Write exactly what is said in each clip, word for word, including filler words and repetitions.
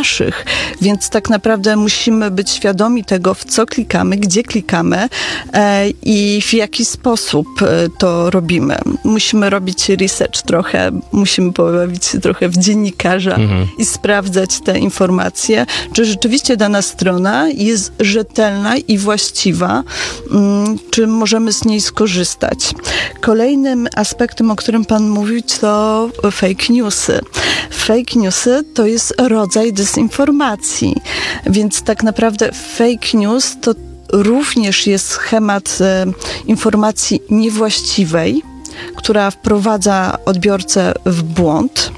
naszych, więc tak naprawdę musimy być świadomi tego, w co klikamy, gdzie klikamy e, i w jaki sposób e, to robimy. Musimy robić research trochę, musimy pobawić się trochę w dziennikarza mhm. i sprawdzać te informacje, czy rzeczywiście dana strona jest rzetelna i właściwa, mm, czy możemy z niej skorzystać. Kolejnym aspektem, o którym pan mówił, to fake newsy. Fake newsy to jest rodzaj dezinformacji, więc tak naprawdę fake news to również jest schemat e, informacji niewłaściwej, która wprowadza odbiorcę w błąd.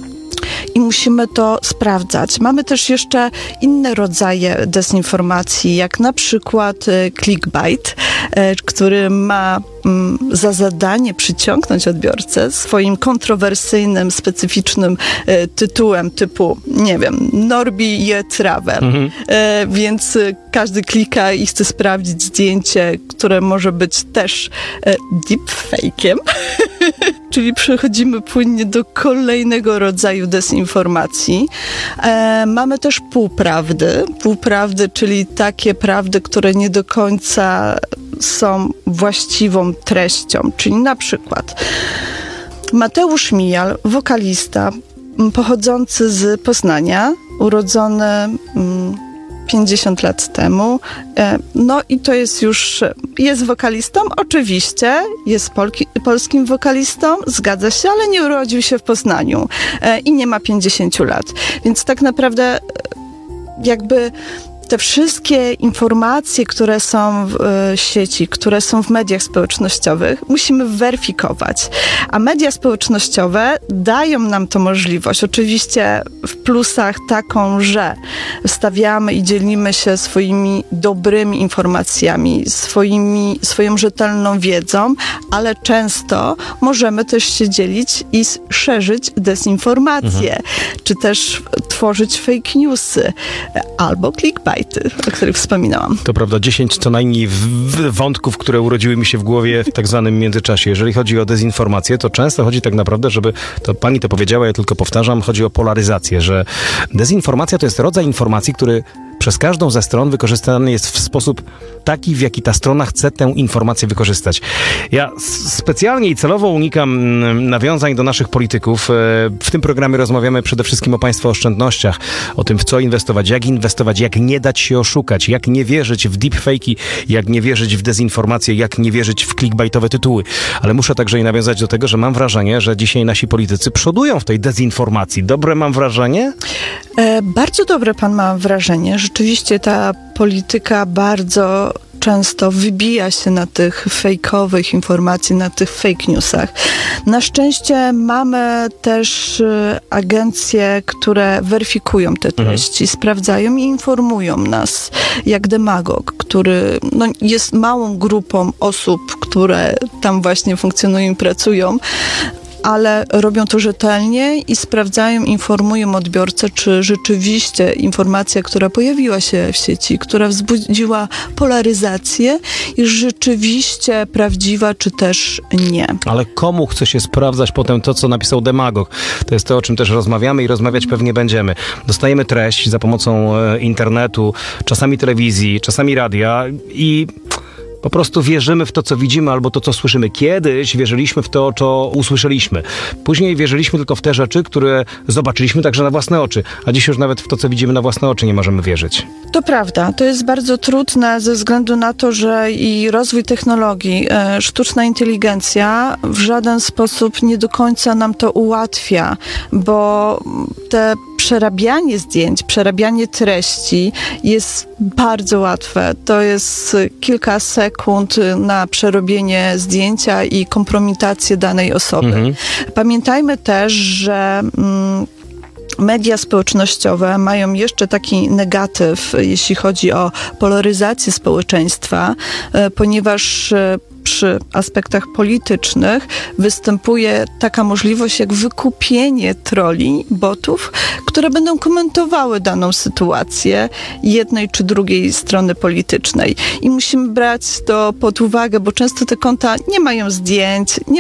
I musimy to sprawdzać. Mamy też jeszcze inne rodzaje dezinformacji, jak na przykład clickbait, który ma za zadanie przyciągnąć odbiorcę swoim kontrowersyjnym, specyficznym tytułem typu, nie wiem, Norbi je trawę. Mhm. Więc każdy klika i chce sprawdzić zdjęcie, które może być też deepfake'iem. Czyli przechodzimy płynnie do kolejnego rodzaju dezinformacji. E, mamy też półprawdy. Półprawdy, czyli takie prawdy, które nie do końca są właściwą treścią. Czyli na przykład Mateusz Mijal, wokalista pochodzący z Poznania, urodzony mm, pięćdziesiąt lat temu. No i to jest już, jest wokalistą, oczywiście, jest polki, polskim wokalistą, zgadza się, ale nie urodził się w Poznaniu i nie ma pięćdziesiąt lat. Więc tak naprawdę jakby te wszystkie informacje, które są w y, sieci, które są w mediach społecznościowych, musimy weryfikować. A media społecznościowe dają nam to możliwość. Oczywiście w plusach taką, że stawiamy i dzielimy się swoimi dobrymi informacjami, swoimi, swoją rzetelną wiedzą, ale często możemy też się dzielić i szerzyć dezinformacje, mhm. czy też tworzyć fake newsy albo clickbait, o których wspominałam. To prawda, dziesięć co najmniej w, w wątków, które urodziły mi się w głowie w tak zwanym międzyczasie. Jeżeli chodzi o dezinformację, to często chodzi tak naprawdę, żeby, to pani to powiedziała, ja tylko powtarzam, chodzi o polaryzację, że dezinformacja to jest rodzaj informacji, który przez każdą ze stron wykorzystany jest w sposób taki, w jaki ta strona chce tę informację wykorzystać. Ja specjalnie i celowo unikam nawiązań do naszych polityków. W tym programie rozmawiamy przede wszystkim o państwa oszczędnościach, o tym, w co inwestować, jak inwestować, jak nie dać się oszukać, jak nie wierzyć w deepfake'i, jak nie wierzyć w dezinformację, jak nie wierzyć w clickbaitowe tytuły. Ale muszę także i nawiązać do tego, że mam wrażenie, że dzisiaj nasi politycy przodują w tej dezinformacji. Dobre mam wrażenie? E, bardzo dobre pan ma wrażenie. Rzeczywiście ta polityka bardzo często wybija się na tych fejkowych informacji, na tych fake newsach. Na szczęście mamy też agencje, które weryfikują te treści, mhm. sprawdzają i informują nas, jak Demagog, który no, jest małą grupą osób, które tam właśnie funkcjonują i pracują, ale robią to rzetelnie i sprawdzają, informują odbiorcę, czy rzeczywiście informacja, która pojawiła się w sieci, która wzbudziła polaryzację, jest rzeczywiście prawdziwa, czy też nie. Ale komu chce się sprawdzać potem to, co napisał Demagog? To jest to, o czym też rozmawiamy i rozmawiać pewnie będziemy. Dostajemy treść za pomocą e, internetu, czasami telewizji, czasami radia i po prostu wierzymy w to, co widzimy, albo to, co słyszymy. Kiedyś wierzyliśmy w to, co usłyszeliśmy. Później wierzyliśmy tylko w te rzeczy, które zobaczyliśmy także na własne oczy. A dziś już nawet w to, co widzimy na własne oczy, nie możemy wierzyć. To prawda. To jest bardzo trudne ze względu na to, że i rozwój technologii, e, sztuczna inteligencja w żaden sposób nie do końca nam to ułatwia, bo te przerabianie zdjęć, przerabianie treści jest bardzo łatwe. To jest kilka sekund na przerobienie zdjęcia i kompromitację danej osoby. Mhm. Pamiętajmy też, że mm, media społecznościowe mają jeszcze taki negatyw, jeśli chodzi o polaryzację społeczeństwa, ponieważ przy aspektach politycznych występuje taka możliwość jak wykupienie troli, botów, które będą komentowały daną sytuację jednej czy drugiej strony politycznej. I musimy brać to pod uwagę, bo często te konta nie mają zdjęć, nie